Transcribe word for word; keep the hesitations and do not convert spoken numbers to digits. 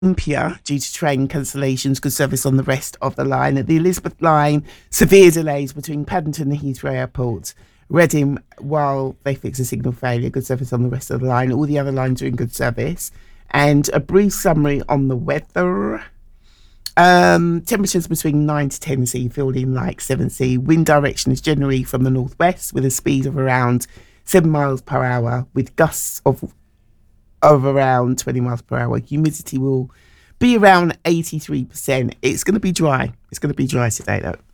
Olympia due to train cancellations, good service on the rest of the line. At the Elizabeth line, severe delays between Paddington and Heathrow Airport. Reading, while they fix a signal failure, good service on the rest of the line. All the other lines are in good service. And a brief summary on the weather. Um, temperatures between nine to ten C, feeling like seven C. Wind direction is generally from the northwest with a speed of around seven miles per hour with gusts of of around twenty miles per hour. Humidity will be around eighty-three percent. It's going to be dry. It's going to be dry today though.